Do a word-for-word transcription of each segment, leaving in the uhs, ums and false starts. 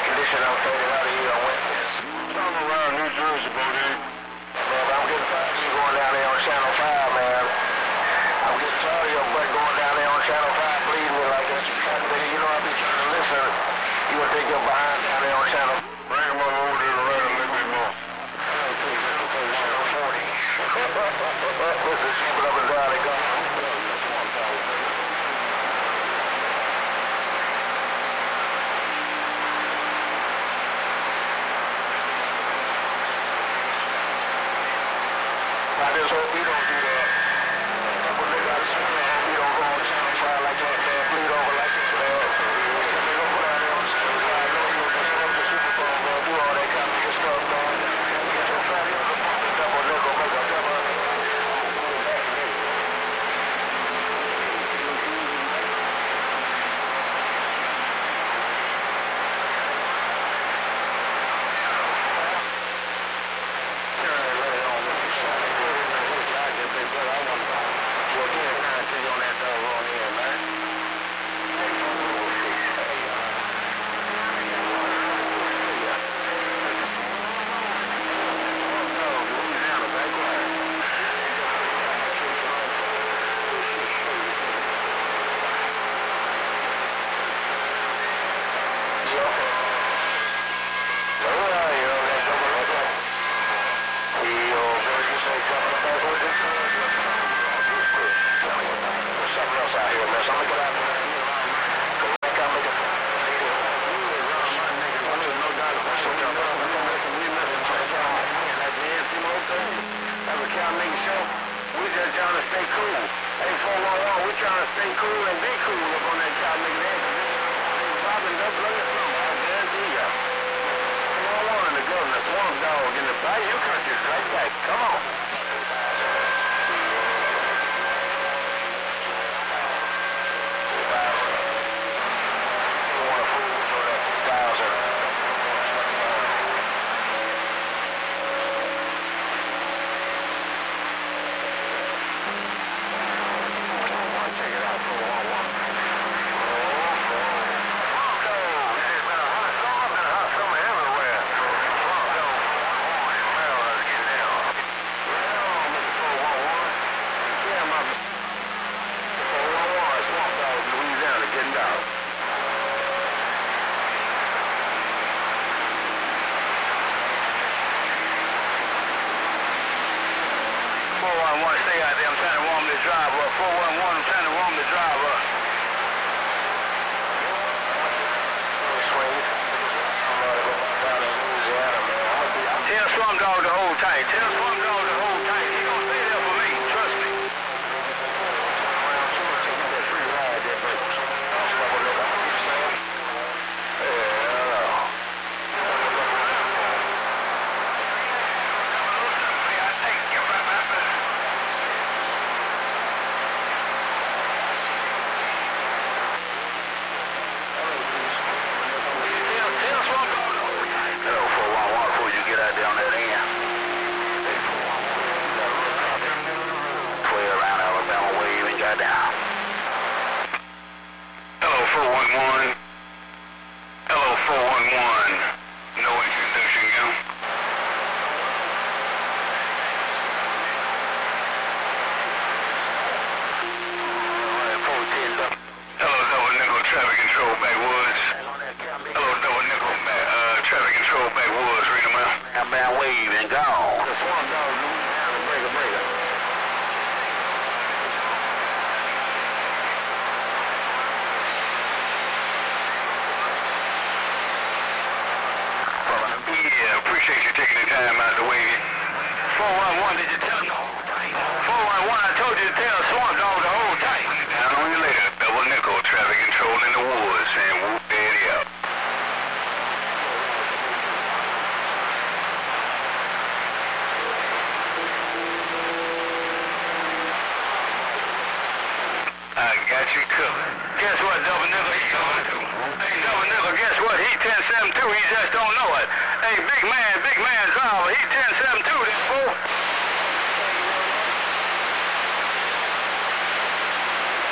condition I'm fading out of here on Wednesdays. I'm around New Jersey, buddy. Man, I'm getting tired of you going down there on Channel five, man. I'm getting tired of your butt going down there on Channel five bleeding me like that. You know I be trying to listen. You gonna take your behind down there on Channel. Bring him up over there to write a little bit more. Channel forty. Listen, keep it up and down. They go. I just hope we don't do that. But they got to see me. I hope we don't go on Channel five like that, man. Bleed over like this, man. They gonna put out there on Channel five. I know you were just up the Super Bowl, man. Do all that kind of stuff, man. Get your fatty on the phone and double nickel, make a double.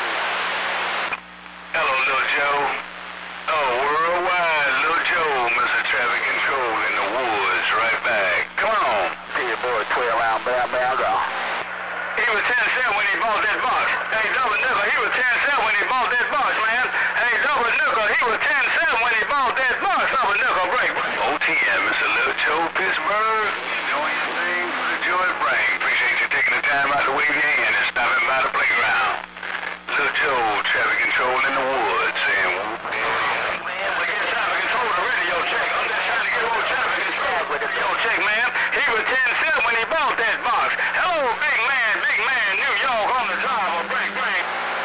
Hello, Lil Joe. Oh, worldwide, Lil Joe, Mister twelve round barrel, barrel, go. He was ten cent when he bought that box. Hey, double nickel, he was ten cent when he bought that box, man. Hey, double nickel, he was ten cent when he bought that box. Double nickel, break. O T M, Mister Lil Joe, Pittsburgh. Doing your thing for the joy it brings. Appreciate you taking the time out to wave your hand and stopping by the playground. Lil Joe, traffic control in the woods, saying whoop. Man, we get traffic control the radio check. I'm just trying to get more traffic control with the Joe check, man. He was ten cent when he bought that box. Hello, big man, big man, New York on the drive, or break, break.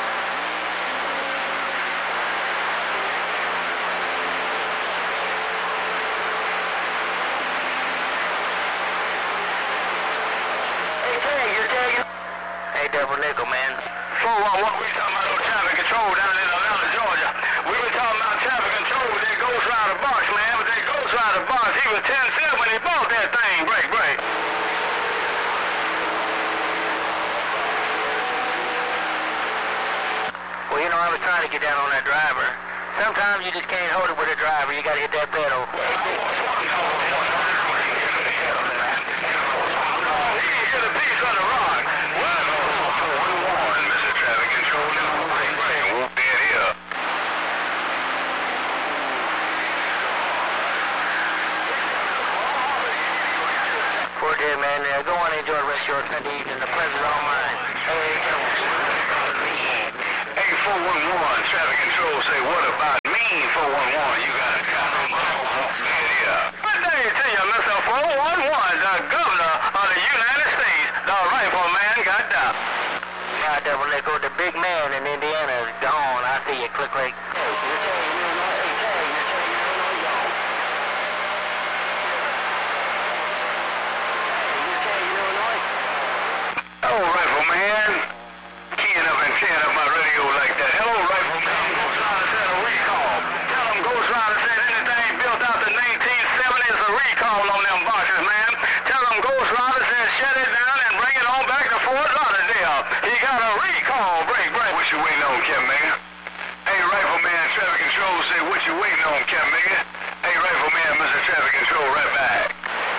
Hey, Tag, you're tagging? Hey, double nickel, man. four one one, we talking about no traffic control down in Atlanta, Georgia. We were talking about traffic control with that Ghost Rider box, man. With that Ghost Rider box, he was ten cent when he bought that thing. Break, break. Well, you know, I was trying to get down on that driver. Sometimes you just can't hold it with a driver. You gotta hit that pedal. He hit a piece on the rock. Mister Traffic Control in the break, break. Whoop that here. Poor dear man, uh, go on and enjoy the rest of your Sunday evening. The pleasure's all mine. Hey, hey, four one one, traffic control say, what about me, four one one? You got a comment? Yeah. Good day to you, Mister four one one, the governor of the United States. The rifleman got down. Now, double nickel, the big man in Indiana is gone. I see you. Click, click.